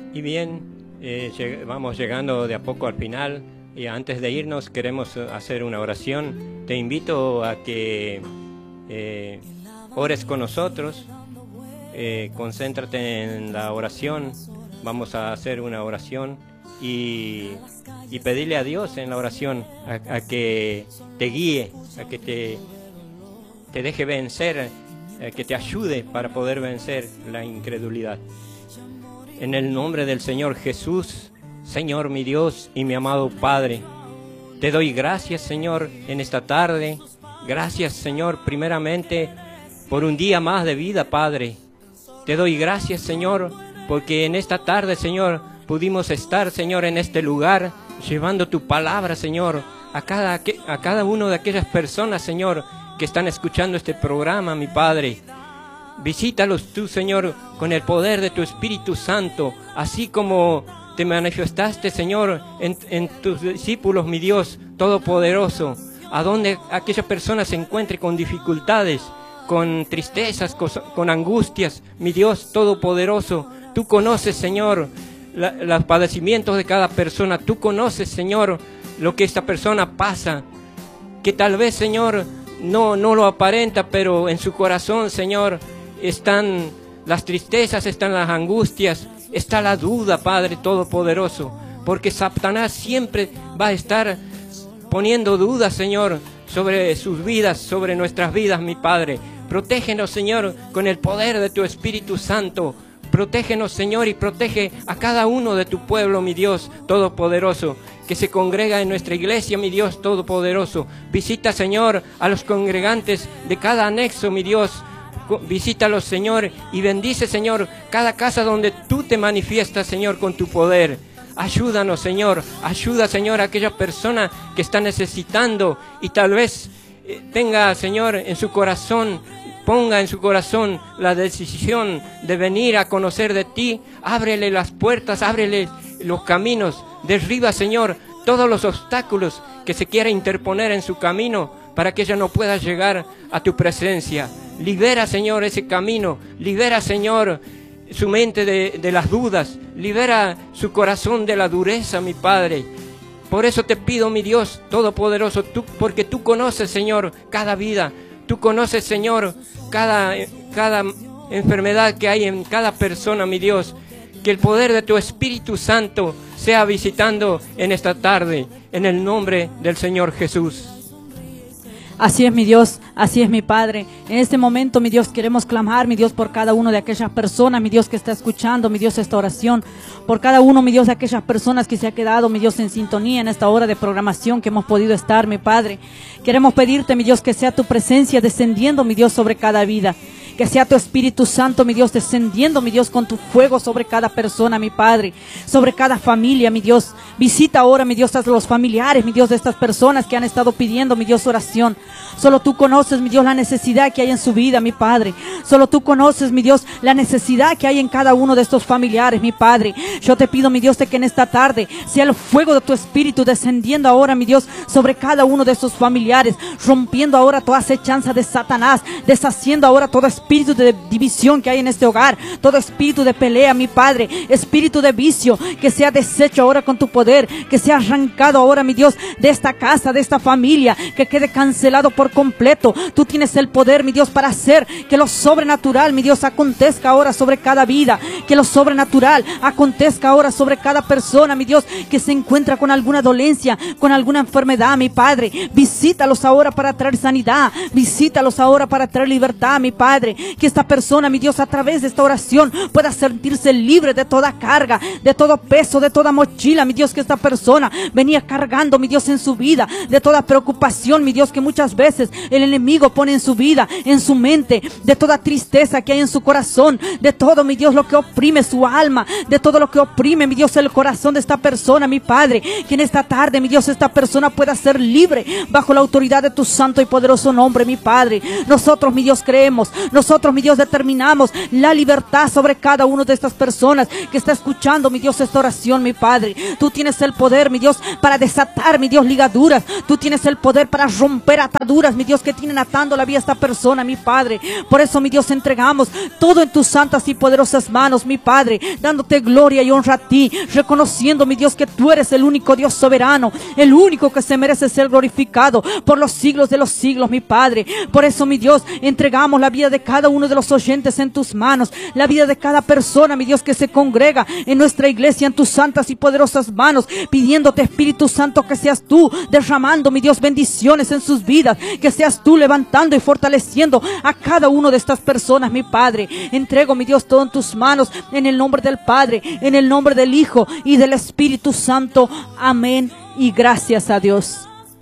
Y bien, vamos llegando de a poco al final y antes de irnos queremos hacer una oración. Te invito a que ores con nosotros, concéntrate en la oración. Vamos a hacer una oración y pedirle a Dios en la oración a que te guíe, a que te deje vencer, que te ayude para poder vencer la incredulidad. En el nombre del Señor Jesús, Señor mi Dios y mi amado Padre, te doy gracias, Señor, en esta tarde. Gracias, Señor, primeramente por un día más de vida, Padre. Te doy gracias, Señor, porque en esta tarde, Señor, pudimos estar, Señor, en este lugar, llevando tu palabra, Señor, a cada uno de aquellas personas, Señor, que están escuchando este programa, mi Padre. Visítalos tú, Señor, con el poder de tu Espíritu Santo, así como te manifestaste, Señor, en tus discípulos, mi Dios Todopoderoso, a donde aquellas personas se encuentren con dificultades, con tristezas, con angustias, mi Dios Todopoderoso. Tú conoces, Señor, los padecimientos de cada persona. Tú conoces, Señor, lo que esta persona pasa, que tal vez, Señor, no lo aparenta, pero en su corazón, Señor, están las tristezas, están las angustias, está la duda, Padre Todopoderoso, porque Satanás siempre va a estar poniendo dudas, Señor, sobre sus vidas, sobre nuestras vidas, mi Padre. Protégenos, Señor, con el poder de tu Espíritu Santo. Protégenos, Señor, y protege a cada uno de tu pueblo, mi Dios Todopoderoso, que se congrega en nuestra iglesia, mi Dios Todopoderoso. Visita, Señor, a los congregantes de cada anexo, mi Dios. Visítalos, Señor, y bendice, Señor, cada casa donde tú te manifiestas, Señor, con tu poder. Ayúdanos, Señor. Ayuda, Señor, a aquella persona que está necesitando y tal vez tenga, Señor, ponga en su corazón la decisión de venir a conocer de ti. Ábrele las puertas, ábrele los caminos. Derriba, Señor, todos los obstáculos que se quiera interponer en su camino para que ella no pueda llegar a tu presencia. Libera, Señor, ese camino. Libera, Señor, su mente de las dudas. Libera su corazón de la dureza, mi Padre. Por eso te pido, mi Dios Todopoderoso, porque tú conoces, Señor, cada vida. Tú conoces, Señor, cada enfermedad que hay en cada persona, mi Dios. Que el poder de tu Espíritu Santo sea visitando en esta tarde, en el nombre del Señor Jesús. Así es, mi Dios, así es, mi Padre. En este momento, mi Dios, queremos clamar, mi Dios, por cada uno de aquellas personas, mi Dios, que está escuchando, mi Dios, esta oración. Por cada uno, mi Dios, de aquellas personas que se ha quedado, mi Dios, en sintonía en esta hora de programación que hemos podido estar, mi Padre. Queremos pedirte, mi Dios, que sea tu presencia descendiendo, mi Dios, sobre cada vida. Que sea tu Espíritu Santo, mi Dios, descendiendo, mi Dios, con tu fuego sobre cada persona, mi Padre, sobre cada familia, mi Dios. Visita ahora, mi Dios, a los familiares, mi Dios, de estas personas que han estado pidiendo, mi Dios, oración. Solo tú conoces, mi Dios, la necesidad que hay en su vida, mi Padre. Solo tú conoces, mi Dios, la necesidad que hay en cada uno de estos familiares, mi Padre. Yo te pido, mi Dios, de que en esta tarde sea el fuego de tu Espíritu descendiendo ahora, mi Dios, sobre cada uno de estos familiares, rompiendo ahora toda acechanza de Satanás, deshaciendo ahora todo espíritu de división que hay en este hogar, todo espíritu de pelea, mi Padre, espíritu de vicio, que sea deshecho ahora con tu poder, que sea arrancado ahora, mi Dios, de esta casa, de esta familia, que quede cancelado por completo. Tú tienes el poder, mi Dios, para hacer que lo sobrenatural, mi Dios, acontezca ahora sobre cada vida, que lo sobrenatural acontezca ahora sobre cada persona, mi Dios, que se encuentra con alguna dolencia, con alguna enfermedad, mi Padre. Visítalos ahora para traer sanidad, visítalos ahora para traer libertad, mi Padre. Que esta persona, mi Dios, a través de esta oración pueda sentirse libre de toda carga, de todo peso, de toda mochila, mi Dios, que esta persona venía cargando, mi Dios, en su vida, de toda preocupación, mi Dios, que muchas veces el enemigo pone en su vida, en su mente, de toda tristeza que hay en su corazón, de todo, mi Dios, lo que oprime su alma, de todo lo que oprime, mi Dios, el corazón de esta persona, mi Padre. Que en esta tarde, mi Dios, esta persona pueda ser libre bajo la autoridad de tu santo y poderoso nombre, mi Padre. Nosotros, mi Dios, creemos, nosotros nosotros, mi Dios, determinamos la libertad sobre cada una de estas personas que está escuchando, mi Dios, esta oración, mi Padre. Tú tienes el poder, mi Dios, para desatar, mi Dios, ligaduras. Tú tienes el poder para romper ataduras, mi Dios, que tienen atando la vida a esta persona, mi Padre. Por eso, mi Dios, entregamos todo en tus santas y poderosas manos, mi Padre, dándote gloria y honra a ti, reconociendo, mi Dios, que tú eres el único Dios soberano, el único que se merece ser glorificado por los siglos de los siglos, mi Padre. Por eso, mi Dios, entregamos la vida de cada uno de los oyentes en tus manos, la vida de cada persona, mi Dios, que se congrega en nuestra iglesia en tus santas y poderosas manos, pidiéndote, Espíritu Santo, que seas tú derramando, mi Dios, bendiciones en sus vidas, que seas tú levantando y fortaleciendo a cada uno de estas personas, mi Padre. Entrego, mi Dios, todo en tus manos, en el nombre del Padre, en el nombre del Hijo y del Espíritu Santo. Amén y gracias a Dios.